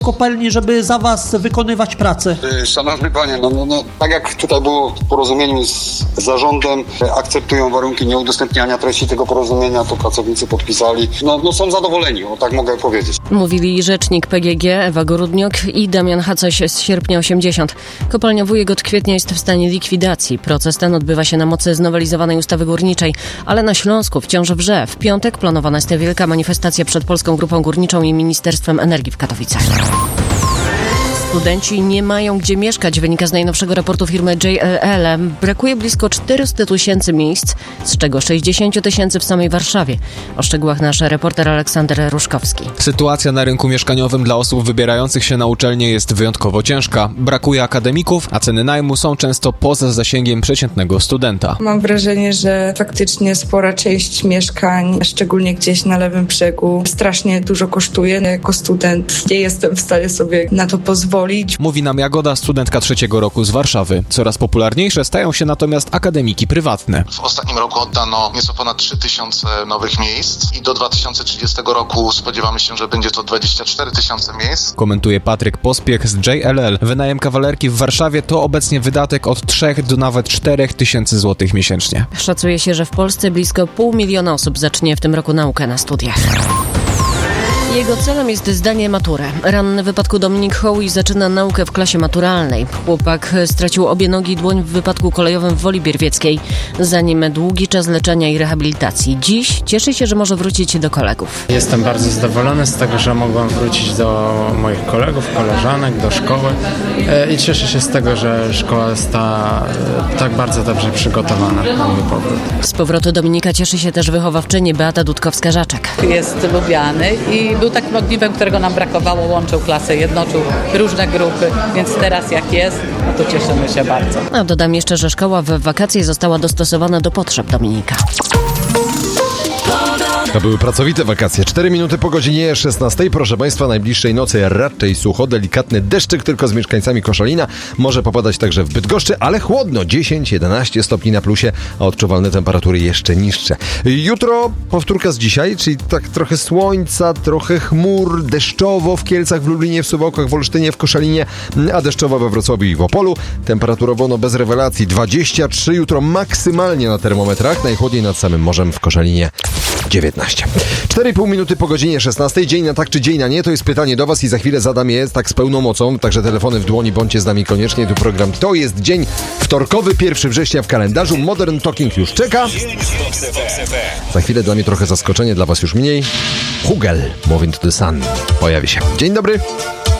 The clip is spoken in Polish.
kopalni, żeby za was wykonywać pracę? Szanowny panie, tak jak tutaj było w porozumieniu z zarządem, akceptują warunki nieudostępniania treści tego porozumienia, to pracownicy podpisali. Są zadowoleni, tak mogę powiedzieć. Mówili rzecznik PGG Ewa Gorudniok i Damian Hacoś z Sierpnia 80. Kopalnia Wujek od kwietnia jest w stanie likwidacji. Proces ten odbywa się na mocy znowelizowanej ustawy górniczej, ale na Śląsku wciąż wrze. W piątek planowana jest wielka manifestacja przed Polską Grupą Górniczą i Ministerstwem Energii w Katowicach. Studenci nie mają gdzie mieszkać, wynika z najnowszego raportu firmy JLL. Brakuje blisko 400 000 miejsc, z czego 60 000 w samej Warszawie. O szczegółach nasz reporter Aleksander Ruszkowski. Sytuacja na rynku mieszkaniowym dla osób wybierających się na uczelnię jest wyjątkowo ciężka. Brakuje akademików, a ceny najmu są często poza zasięgiem przeciętnego studenta. Mam wrażenie, że faktycznie spora część mieszkań, szczególnie gdzieś na lewym brzegu, strasznie dużo kosztuje. Jako student nie jestem w stanie sobie na to pozwolić. Mówi nam Jagoda, studentka 3. roku z Warszawy. Coraz popularniejsze stają się natomiast akademiki prywatne. W ostatnim roku oddano nieco ponad 3000 nowych miejsc i do 2030 roku spodziewamy się, że będzie to 24 000 miejsc. Komentuje Patryk Pospiech z JLL. Wynajem kawalerki w Warszawie to obecnie wydatek od 3 do nawet 4 000 złotych miesięcznie. Szacuje się, że w Polsce blisko 500 000 osób zacznie w tym roku naukę na studiach. Jego celem jest zdanie matury. Ranny w wypadku Dominik Hołij zaczyna naukę w klasie maturalnej. Chłopak stracił obie nogi i dłoń w wypadku kolejowym w Woli Bierwieckiej. Za nim długi czas leczenia i rehabilitacji. Dziś cieszy się, że może wrócić do kolegów. Jestem bardzo zadowolony z tego, że mogłem wrócić do moich kolegów, koleżanek, do szkoły i cieszę się z tego, że szkoła jest tak bardzo dobrze przygotowana na mój powrót. Z powrotu Dominika cieszy się też wychowawczyni Beata Dudkowska-Żaczek. Jest lubiany i był takim ogniwem, którego nam brakowało, łączył klasę, jednoczył różne grupy, więc teraz jak jest, to cieszymy się bardzo. A dodam jeszcze, że szkoła w wakacje została dostosowana do potrzeb Dominika. To były pracowite wakacje. 4 minuty po godzinie 16. Proszę Państwa, najbliższej nocy raczej sucho, delikatny deszczyk tylko z mieszkańcami Koszalina. Może popadać także w Bydgoszczy, ale chłodno. 10-11 stopni na plusie, a odczuwalne temperatury jeszcze niższe. Jutro powtórka z dzisiaj, czyli tak trochę słońca, trochę chmur, deszczowo w Kielcach, w Lublinie, w Suwałkach, w Olsztynie, w Koszalinie, a deszczowo we Wrocławiu i w Opolu. Temperaturowo bez rewelacji. 23 jutro maksymalnie na termometrach, najchłodniej nad samym morzem w Koszalinie 19. 4,5 minuty po godzinie 16. Dzień na tak czy dzień na nie? To jest pytanie do Was i za chwilę zadam je tak z pełną mocą. Także telefony w dłoni, bądźcie z nami koniecznie. Tu program To jest dzień wtorkowy, 1 września w kalendarzu. Modern Talking już czeka. Za chwilę dla mnie trochę zaskoczenie, dla Was już mniej. Hugel, Moving to the Sun pojawi się. Dzień dobry.